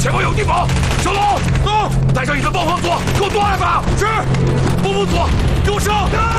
前方有地堡，小龙，走，带上你的暴风组，给我抓来吧！是，暴风组，给我上！